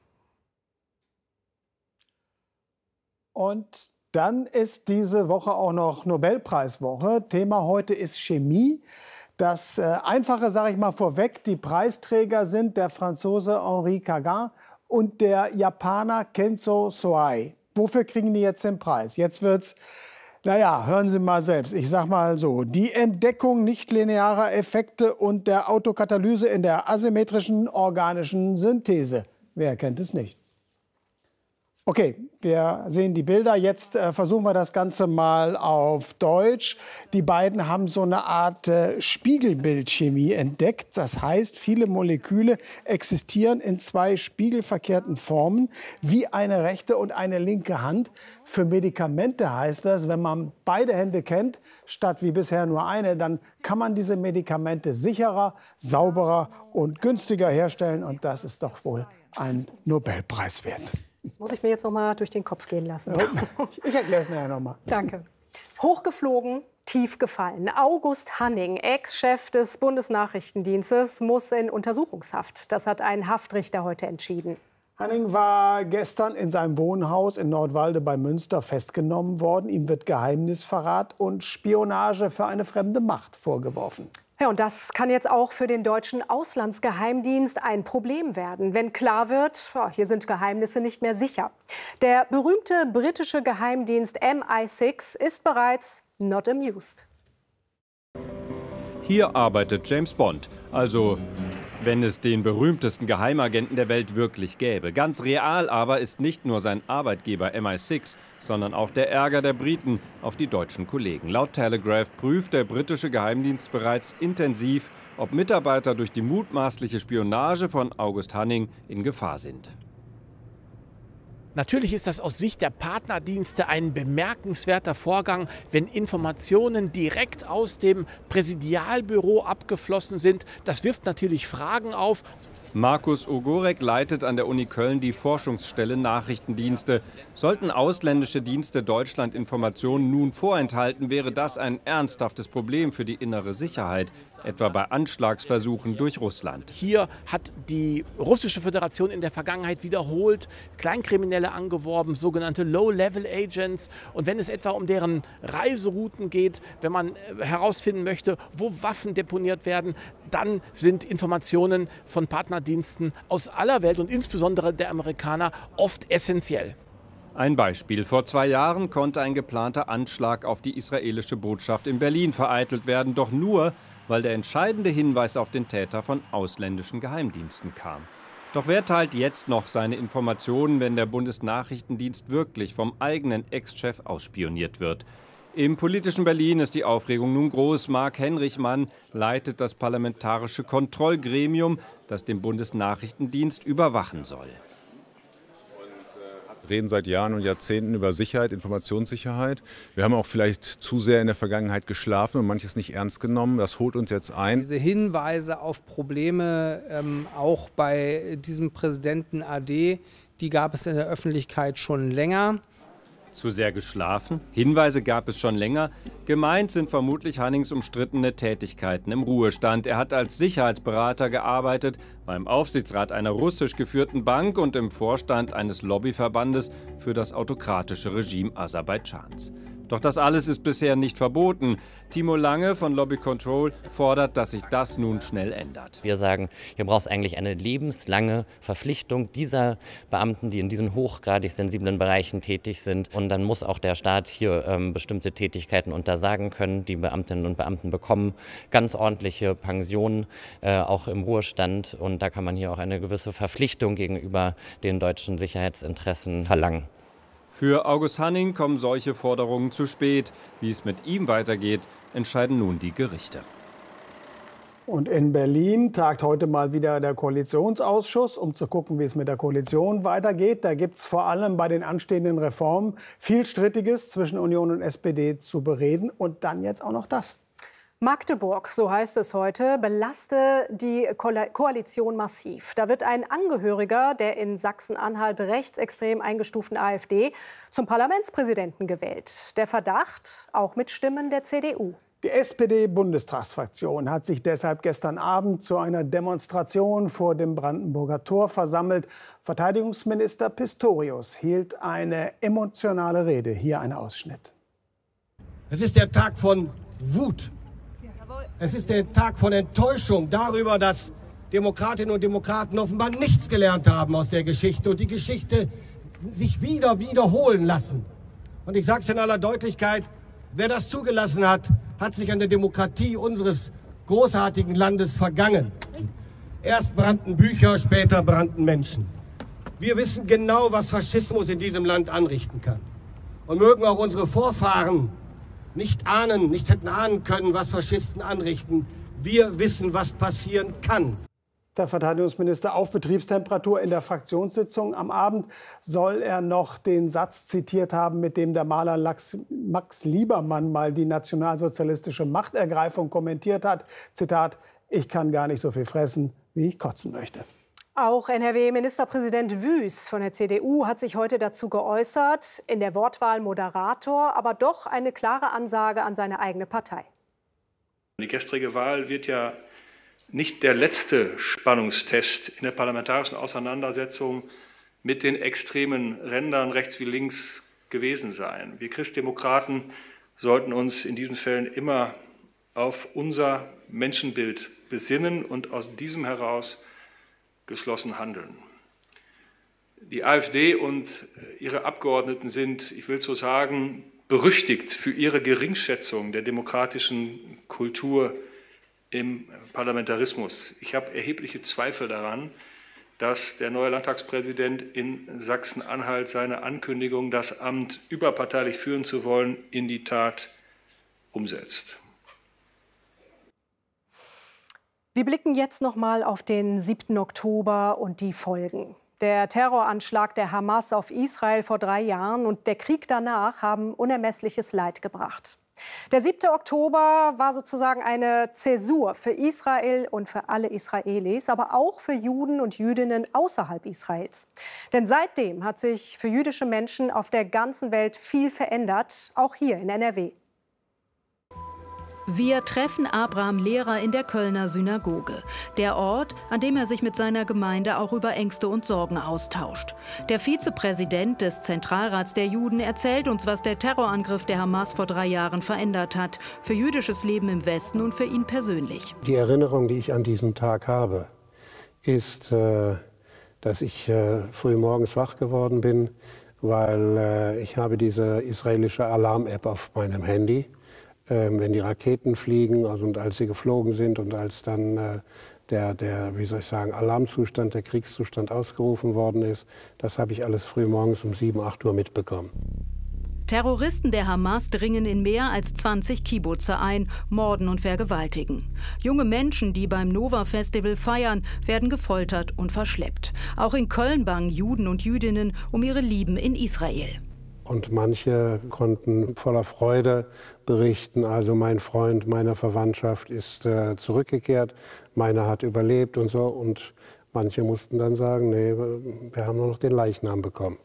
Und dann ist diese Woche auch noch Nobelpreiswoche. Thema heute ist Chemie. Das äh, Einfache sage ich mal vorweg. Die Preisträger sind der Franzose Henri Cagin und der Japaner Kenzo Soai. Wofür kriegen die jetzt den Preis? Jetzt wird's, naja, hören Sie mal selbst. Ich sag mal so, die Entdeckung nichtlinearer Effekte und der Autokatalyse in der asymmetrischen organischen Synthese. Wer kennt es nicht? Okay, wir sehen die Bilder. Jetzt äh, versuchen wir das Ganze mal auf Deutsch. Die beiden haben so eine Art äh, Spiegelbildchemie entdeckt. Das heißt, viele Moleküle existieren in zwei spiegelverkehrten Formen, wie eine rechte und eine linke Hand. Für Medikamente heißt das, wenn man beide Hände kennt, statt wie bisher nur eine, dann kann man diese Medikamente sicherer, sauberer und günstiger herstellen. Und das ist doch wohl ein Nobelpreis wert. Das muss ich mir jetzt noch mal durch den Kopf gehen lassen. Ich erkläre es nachher noch mal. Danke. Hochgeflogen, tief gefallen. August Hanning, Ex-Chef des Bundesnachrichtendienstes, muss in Untersuchungshaft. Das hat ein Haftrichter heute entschieden. Hanning war gestern in seinem Wohnhaus in Nordwalde bei Münster festgenommen worden. Ihm wird Geheimnisverrat und Spionage für eine fremde Macht vorgeworfen. Ja, und das kann jetzt auch für den deutschen Auslandsgeheimdienst ein Problem werden, wenn klar wird, oh, hier sind Geheimnisse nicht mehr sicher. Der berühmte britische Geheimdienst M I sechs ist bereits not amused. Hier arbeitet James Bond, also wenn es den berühmtesten Geheimagenten der Welt wirklich gäbe. Ganz real aber ist nicht nur sein Arbeitgeber M I sechs, sondern auch der Ärger der Briten auf die deutschen Kollegen. Laut Telegraph prüft der britische Geheimdienst bereits intensiv, ob Mitarbeiter durch die mutmaßliche Spionage von August Hanning in Gefahr sind. Natürlich ist das aus Sicht der Partnerdienste ein bemerkenswerter Vorgang, wenn Informationen direkt aus dem Präsidialbüro abgeflossen sind. Das wirft natürlich Fragen auf. Markus Ogorek leitet an der Uni Köln die Forschungsstelle Nachrichtendienste. Sollten ausländische Dienste Deutschland Informationen nun vorenthalten, wäre das ein ernsthaftes Problem für die innere Sicherheit, etwa bei Anschlagsversuchen durch Russland. Hier hat die russische Föderation in der Vergangenheit wiederholt Kleinkriminelle angeworben, sogenannte Low-Level-Agents. Und wenn es etwa um deren Reiserouten geht, wenn man herausfinden möchte, wo Waffen deponiert werden, dann sind Informationen von Partnerdiensten aus aller Welt und insbesondere der Amerikaner oft essentiell. Ein Beispiel. Vor zwei Jahren konnte ein geplanter Anschlag auf die israelische Botschaft in Berlin vereitelt werden, doch nur, weil der entscheidende Hinweis auf den Täter von ausländischen Geheimdiensten kam. Doch wer teilt jetzt noch seine Informationen, wenn der Bundesnachrichtendienst wirklich vom eigenen Ex-Chef ausspioniert wird? Im politischen Berlin ist die Aufregung nun groß. Marc Henrichmann leitet das parlamentarische Kontrollgremium, das den Bundesnachrichtendienst überwachen soll. Wir reden seit Jahren und Jahrzehnten über Sicherheit, Informationssicherheit. Wir haben auch vielleicht zu sehr in der Vergangenheit geschlafen und manches nicht ernst genommen. Das holt uns jetzt ein. Diese Hinweise auf Probleme, ähm, auch bei diesem Präsidenten A D, die gab es in der Öffentlichkeit schon länger. Zu sehr geschlafen? Hinweise gab es schon länger. Gemeint sind vermutlich Hannings umstrittene Tätigkeiten im Ruhestand. Er hat als Sicherheitsberater gearbeitet, war im Aufsichtsrat einer russisch geführten Bank und im Vorstand eines Lobbyverbandes für das autokratische Regime Aserbaidschans. Doch das alles ist bisher nicht verboten. Timo Lange von Lobby Control fordert, dass sich das nun schnell ändert. Wir sagen, hier braucht es eigentlich eine lebenslange Verpflichtung dieser Beamten, die in diesen hochgradig sensiblen Bereichen tätig sind. Und dann muss auch der Staat hier ähm, bestimmte Tätigkeiten untersagen können. Die Beamtinnen und Beamten bekommen ganz ordentliche Pensionen, äh, auch im Ruhestand. Und da kann man hier auch eine gewisse Verpflichtung gegenüber den deutschen Sicherheitsinteressen verlangen. Für August Hanning kommen solche Forderungen zu spät. Wie es mit ihm weitergeht, entscheiden nun die Gerichte. Und in Berlin tagt heute mal wieder der Koalitionsausschuss, um zu gucken, wie es mit der Koalition weitergeht. Da gibt es vor allem bei den anstehenden Reformen viel Strittiges zwischen Union und S P D zu bereden. Und dann jetzt auch noch das. Magdeburg, so heißt es heute, belaste die Koalition massiv. Da wird ein Angehöriger der in Sachsen-Anhalt rechtsextrem eingestuften AfD zum Parlamentspräsidenten gewählt. Der Verdacht, auch mit Stimmen der C D U. Die S P D-Bundestagsfraktion hat sich deshalb gestern Abend zu einer Demonstration vor dem Brandenburger Tor versammelt. Verteidigungsminister Pistorius hielt eine emotionale Rede. Hier ein Ausschnitt. Es ist der Tag von Wut. Es ist der Tag von Enttäuschung darüber, dass Demokratinnen und Demokraten offenbar nichts gelernt haben aus der Geschichte und die Geschichte sich wieder wiederholen lassen. Und ich sage es in aller Deutlichkeit, wer das zugelassen hat, hat sich an der Demokratie unseres großartigen Landes vergangen. Erst brannten Bücher, später brannten Menschen. Wir wissen genau, was Faschismus in diesem Land anrichten kann. Und mögen auch unsere Vorfahren nicht ahnen, nicht hätten ahnen können, was Faschisten anrichten. Wir wissen, was passieren kann. Der Verteidigungsminister auf Betriebstemperatur in der Fraktionssitzung. Am Abend soll er noch den Satz zitiert haben, mit dem der Maler Max Liebermann mal die nationalsozialistische Machtergreifung kommentiert hat. Zitat: Ich kann gar nicht so viel fressen, wie ich kotzen möchte. Auch N R W-Ministerpräsident Wüst von der C D U hat sich heute dazu geäußert. In der Wortwahl Moderator, aber doch eine klare Ansage an seine eigene Partei. Die gestrige Wahl wird ja nicht der letzte Spannungstest in der parlamentarischen Auseinandersetzung mit den extremen Rändern rechts wie links gewesen sein. Wir Christdemokraten sollten uns in diesen Fällen immer auf unser Menschenbild besinnen und aus diesem heraus geschlossen handeln. Die AfD und ihre Abgeordneten sind, ich will so sagen, berüchtigt für ihre Geringschätzung der demokratischen Kultur im Parlamentarismus. Ich habe erhebliche Zweifel daran, dass der neue Landtagspräsident in Sachsen-Anhalt seine Ankündigung, das Amt überparteilich führen zu wollen, in die Tat umsetzt. Wir blicken jetzt noch mal auf den siebten Oktober und die Folgen. Der Terroranschlag der Hamas auf Israel vor drei Jahren und der Krieg danach haben unermessliches Leid gebracht. Der siebte Oktober war sozusagen eine Zäsur für Israel und für alle Israelis, aber auch für Juden und Jüdinnen außerhalb Israels. Denn seitdem hat sich für jüdische Menschen auf der ganzen Welt viel verändert, auch hier in N R W. Wir treffen Abraham Lehrer in der Kölner Synagoge. Der Ort, an dem er sich mit seiner Gemeinde auch über Ängste und Sorgen austauscht. Der Vizepräsident des Zentralrats der Juden erzählt uns, was der Terrorangriff der Hamas vor drei Jahren verändert hat. Für jüdisches Leben im Westen und für ihn persönlich. Die Erinnerung, die ich an diesen Tag habe, ist, äh, dass ich äh, früh morgens wach geworden bin, weil äh, ich habe diese israelische Alarm-App auf meinem Handy. Ähm, wenn die Raketen fliegen, also und als sie geflogen sind und als dann äh, der, der, wie soll ich sagen, Alarmzustand, der Kriegszustand ausgerufen worden ist, das habe ich alles früh morgens um sieben, acht Uhr mitbekommen. Terroristen der Hamas dringen in mehr als zwanzig Kibbutze ein, morden und vergewaltigen. Junge Menschen, die beim Nova-Festival feiern, werden gefoltert und verschleppt. Auch in Köln bangen Juden und Jüdinnen um ihre Lieben in Israel. Und manche konnten voller Freude berichten, also mein Freund, meine Verwandtschaft ist äh, zurückgekehrt, meiner hat überlebt und so. Und manche mussten dann sagen, nee, wir haben nur noch den Leichnam bekommen.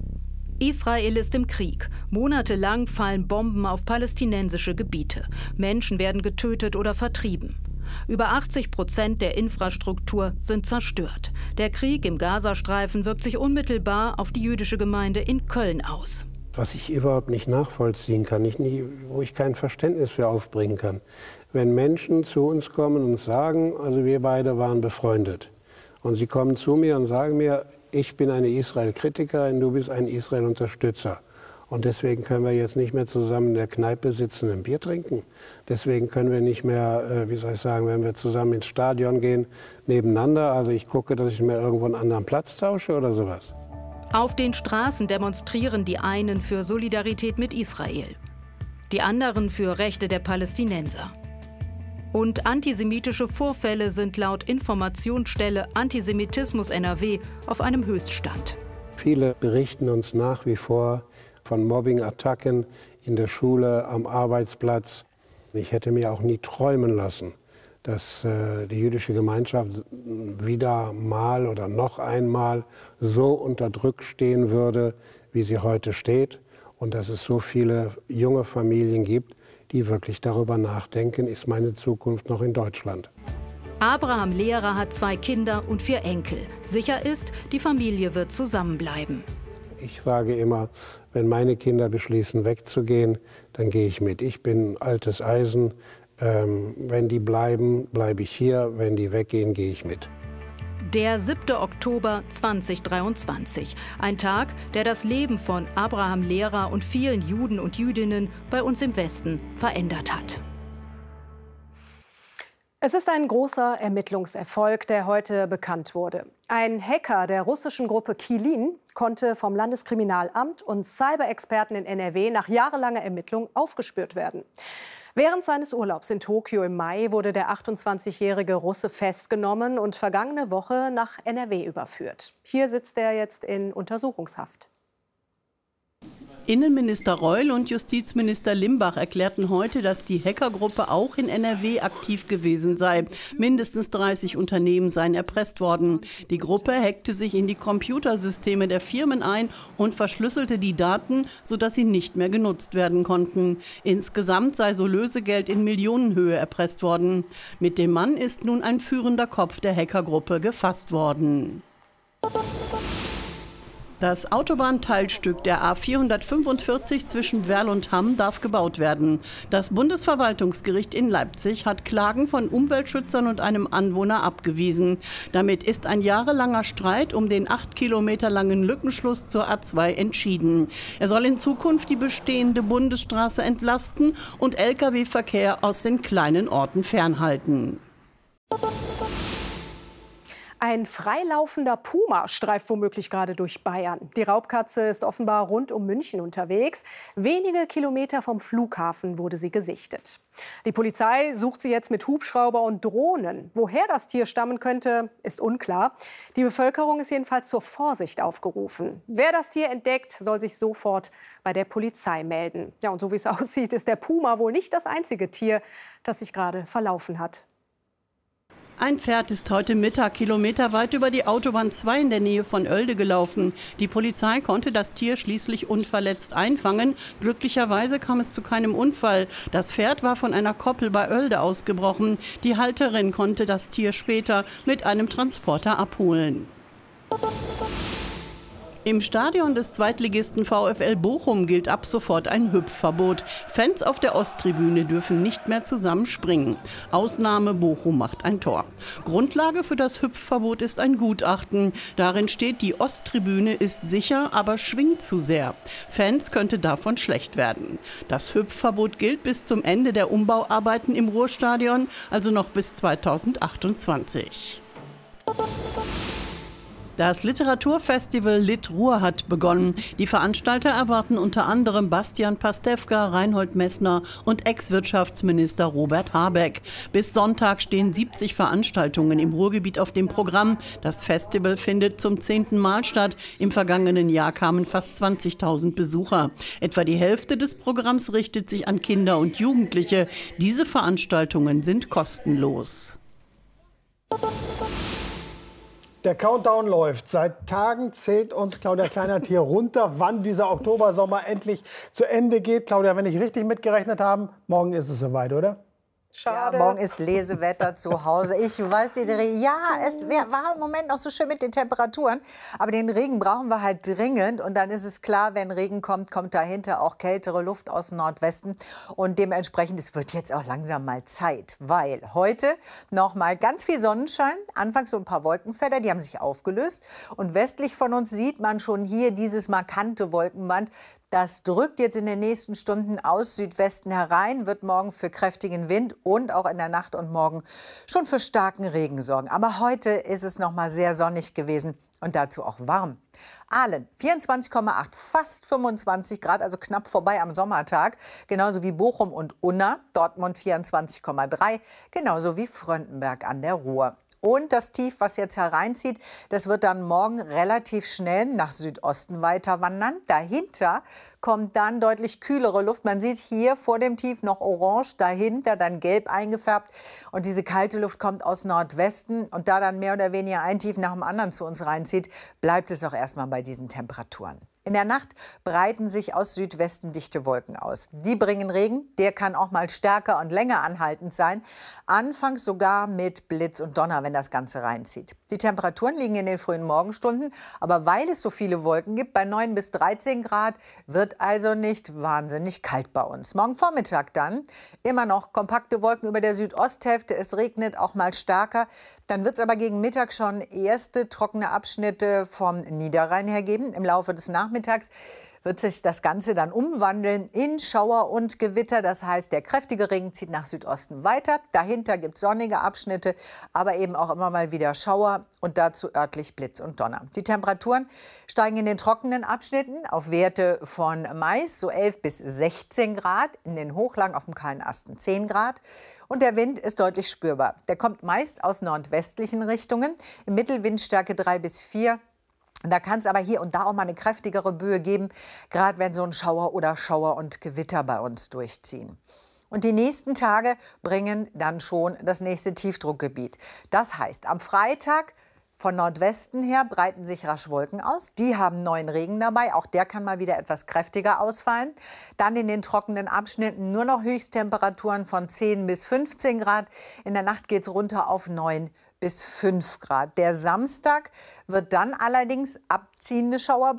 Israel ist im Krieg. Monatelang fallen Bomben auf palästinensische Gebiete. Menschen werden getötet oder vertrieben. Über achtzig Prozent der Infrastruktur sind zerstört. Der Krieg im Gazastreifen wirkt sich unmittelbar auf die jüdische Gemeinde in Köln aus. Was ich überhaupt nicht nachvollziehen kann, ich nie, wo ich kein Verständnis für aufbringen kann. Wenn Menschen zu uns kommen und sagen, also wir beide waren befreundet. Und sie kommen zu mir und sagen mir, ich bin eine Israel-Kritikerin, du bist ein Israel-Unterstützer. Und deswegen können wir jetzt nicht mehr zusammen in der Kneipe sitzen und ein Bier trinken. Deswegen können wir nicht mehr, äh, wie soll ich sagen, wenn wir zusammen ins Stadion gehen, nebeneinander. Also ich gucke, dass ich mir irgendwo einen anderen Platz tausche oder sowas. Auf den Straßen demonstrieren die einen für Solidarität mit Israel, die anderen für Rechte der Palästinenser. Und antisemitische Vorfälle sind laut Informationsstelle Antisemitismus N R W auf einem Höchststand. Viele berichten uns nach wie vor von Mobbing-Attacken in der Schule, am Arbeitsplatz. Ich hätte mir auch nie träumen lassen, dass äh, die jüdische Gemeinschaft wieder mal oder noch einmal so unter Druck stehen würde, wie sie heute steht. Und dass es so viele junge Familien gibt, die wirklich darüber nachdenken, ist meine Zukunft noch in Deutschland. Abraham Lehrer hat zwei Kinder und vier Enkel. Sicher ist, die Familie wird zusammenbleiben. Ich sage immer, wenn meine Kinder beschließen, wegzugehen, dann gehe ich mit. Ich bin altes Eisen. Ähm, wenn die bleiben, bleibe ich hier. Wenn die weggehen, gehe ich mit. Der siebte Oktober zweitausenddreiundzwanzig. Ein Tag, der das Leben von Abraham Lehrer und vielen Juden und Jüdinnen bei uns im Westen verändert hat. Es ist ein großer Ermittlungserfolg, der heute bekannt wurde. Ein Hacker der russischen Gruppe Kilin konnte vom Landeskriminalamt und Cyberexperten in N R W nach jahrelanger Ermittlung aufgespürt werden. Während seines Urlaubs in Tokio im Mai wurde der achtundzwanzigjährige Russe festgenommen und vergangene Woche nach N R W überführt. Hier sitzt er jetzt in Untersuchungshaft. Innenminister Reul und Justizminister Limbach erklärten heute, dass die Hackergruppe auch in N R W aktiv gewesen sei. Mindestens dreißig Unternehmen seien erpresst worden. Die Gruppe hackte sich in die Computersysteme der Firmen ein und verschlüsselte die Daten, sodass sie nicht mehr genutzt werden konnten. Insgesamt sei so Lösegeld in Millionenhöhe erpresst worden. Mit dem Mann ist nun ein führender Kopf der Hackergruppe gefasst worden. Das Autobahnteilstück der A vierhundertfünfundvierzig zwischen Werl und Hamm darf gebaut werden. Das Bundesverwaltungsgericht in Leipzig hat Klagen von Umweltschützern und einem Anwohner abgewiesen. Damit ist ein jahrelanger Streit um den acht Kilometer langen Lückenschluss zur A zwei entschieden. Er soll in Zukunft die bestehende Bundesstraße entlasten und L K W-Verkehr aus den kleinen Orten fernhalten. Ein freilaufender Puma streift womöglich gerade durch Bayern. Die Raubkatze ist offenbar rund um München unterwegs. Wenige Kilometer vom Flughafen wurde sie gesichtet. Die Polizei sucht sie jetzt mit Hubschrauber und Drohnen. Woher das Tier stammen könnte, ist unklar. Die Bevölkerung ist jedenfalls zur Vorsicht aufgerufen. Wer das Tier entdeckt, soll sich sofort bei der Polizei melden. Ja, und so wie es aussieht, ist der Puma wohl nicht das einzige Tier, das sich gerade verlaufen hat. Ein Pferd ist heute Mittag kilometerweit über die Autobahn zwei in der Nähe von Oelde gelaufen. Die Polizei konnte das Tier schließlich unverletzt einfangen. Glücklicherweise kam es zu keinem Unfall. Das Pferd war von einer Koppel bei Oelde ausgebrochen. Die Halterin konnte das Tier später mit einem Transporter abholen. Im Stadion des Zweitligisten VfL Bochum gilt ab sofort ein Hüpfverbot. Fans auf der Osttribüne dürfen nicht mehr zusammen springen. Ausnahme: Bochum macht ein Tor. Grundlage für das Hüpfverbot ist ein Gutachten. Darin steht, die Osttribüne ist sicher, aber schwingt zu sehr. Fans könnte davon schlecht werden. Das Hüpfverbot gilt bis zum Ende der Umbauarbeiten im Ruhrstadion, also noch bis zweitausendachtundzwanzig. Das Literaturfestival Lit Ruhr hat begonnen. Die Veranstalter erwarten unter anderem Bastian Pastewka, Reinhold Messner und Ex-Wirtschaftsminister Robert Habeck. Bis Sonntag stehen siebzig Veranstaltungen im Ruhrgebiet auf dem Programm. Das Festival findet zum zehnten Mal statt. Im vergangenen Jahr kamen fast zwanzigtausend Besucher. Etwa die Hälfte des Programms richtet sich an Kinder und Jugendliche. Diese Veranstaltungen sind kostenlos. Der Countdown läuft. Seit Tagen zählt uns Claudia Kleinert hier runter, wann dieser Oktobersommer endlich zu Ende geht. Claudia, wenn ich richtig mitgerechnet habe, morgen ist es soweit, oder? Schade. Ja, morgen ist Lesewetter zu Hause. Ich weiß, diese Re ja, es wär, war im Moment noch so schön mit den Temperaturen. Aber den Regen brauchen wir halt dringend. Und dann ist es klar, wenn Regen kommt, kommt dahinter auch kältere Luft aus dem Nordwesten. Und dementsprechend, es wird jetzt auch langsam mal Zeit. Weil heute noch mal ganz viel Sonnenschein. Anfangs so ein paar Wolkenfelder, die haben sich aufgelöst. Und westlich von uns sieht man schon hier dieses markante Wolkenband. Das drückt jetzt in den nächsten Stunden aus Südwesten herein, wird morgen für kräftigen Wind und auch in der Nacht und morgen schon für starken Regen sorgen. Aber heute ist es noch mal sehr sonnig gewesen und dazu auch warm. Aalen vierundzwanzig Komma acht, fast fünfundzwanzig Grad, also knapp vorbei am Sommertag. Genauso wie Bochum und Unna, Dortmund vierundzwanzig Komma drei, genauso wie Fröndenberg an der Ruhr. Und das Tief, was jetzt hereinzieht, das wird dann morgen relativ schnell nach Südosten weiter wandern. Dahinter kommt dann deutlich kühlere Luft. Man sieht hier vor dem Tief noch orange, dahinter dann gelb eingefärbt. Und diese kalte Luft kommt aus Nordwesten. Und da dann mehr oder weniger ein Tief nach dem anderen zu uns reinzieht, bleibt es auch erstmal bei diesen Temperaturen. In der Nacht breiten sich aus Südwesten dichte Wolken aus. Die bringen Regen, der kann auch mal stärker und länger anhaltend sein. Anfangs sogar mit Blitz und Donner, wenn das Ganze reinzieht. Die Temperaturen liegen in den frühen Morgenstunden, aber weil es so viele Wolken gibt, bei neun bis dreizehn Grad, wird also nicht wahnsinnig kalt bei uns. Morgen Vormittag dann immer noch kompakte Wolken über der Südosthälfte. Es regnet auch mal stärker. Dann wird es aber gegen Mittag schon erste trockene Abschnitte vom Niederrhein her geben. Im Laufe des Nachmittags wird sich das Ganze dann umwandeln in Schauer und Gewitter. Das heißt, der kräftige Regen zieht nach Südosten weiter. Dahinter gibt es sonnige Abschnitte, aber eben auch immer mal wieder Schauer und dazu örtlich Blitz und Donner. Die Temperaturen steigen in den trockenen Abschnitten auf Werte von meist so elf bis sechzehn Grad, in den Hochlagen auf dem kahlen Asten zehn Grad. Und der Wind ist deutlich spürbar. Der kommt meist aus nordwestlichen Richtungen, im Mittelwindstärke drei bis vier. Da kann es aber hier und da auch mal eine kräftigere Böe geben, gerade wenn so ein Schauer oder Schauer und Gewitter bei uns durchziehen. Und die nächsten Tage bringen dann schon das nächste Tiefdruckgebiet. Das heißt, am Freitag von Nordwesten her breiten sich rasch Wolken aus. Die haben neuen Regen dabei. Auch der kann mal wieder etwas kräftiger ausfallen. Dann in den trockenen Abschnitten nur noch Höchsttemperaturen von zehn bis fünfzehn Grad. In der Nacht geht es runter auf neun bis fünf Grad. Der Samstag wird dann allerdings abziehende Schauer bringen.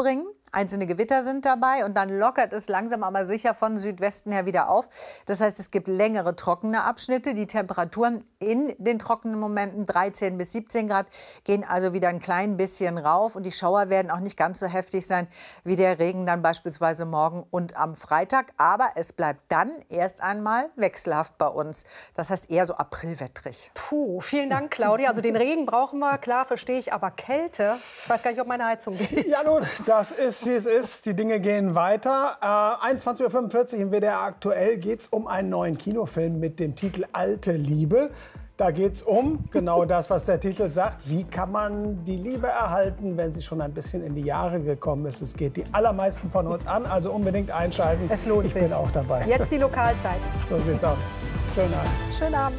Einzelne Gewitter sind dabei und dann lockert es langsam aber sicher von Südwesten her wieder auf. Das heißt, es gibt längere trockene Abschnitte. Die Temperaturen in den trockenen Momenten dreizehn bis siebzehn Grad gehen also wieder ein klein bisschen rauf. Und die Schauer werden auch nicht ganz so heftig sein wie der Regen dann beispielsweise morgen und am Freitag. Aber es bleibt dann erst einmal wechselhaft bei uns. Das heißt eher so aprilwettrig. Puh, vielen Dank, Claudia. Also den Regen brauchen wir, klar, verstehe ich. Aber Kälte, ich weiß gar nicht, ob meine Heizung geht. Ja nun, das ist wie es ist. Die Dinge gehen weiter. Äh, einundzwanzig Uhr fünfundvierzig im W D R aktuell geht es um einen neuen Kinofilm mit dem Titel Alte Liebe. Da geht es um genau das, was der Titel sagt. Wie kann man die Liebe erhalten, wenn sie schon ein bisschen in die Jahre gekommen ist? Es geht die allermeisten von uns an, also unbedingt einschalten. Es lohnt ich sich. bin auch dabei. Jetzt die Lokalzeit. So sieht's aus. Schönen Abend. Schönen Abend.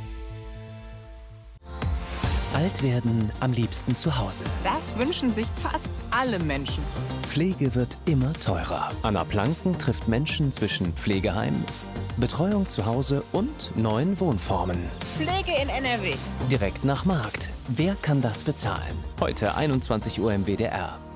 Alt werden am liebsten zu Hause. Das wünschen sich fast alle Menschen. Pflege wird immer teurer. Anna Planken trifft Menschen zwischen Pflegeheim, Betreuung zu Hause und neuen Wohnformen. Pflege in N R W. Direkt nach Markt. Wer kann das bezahlen? Heute einundzwanzig Uhr im W D R.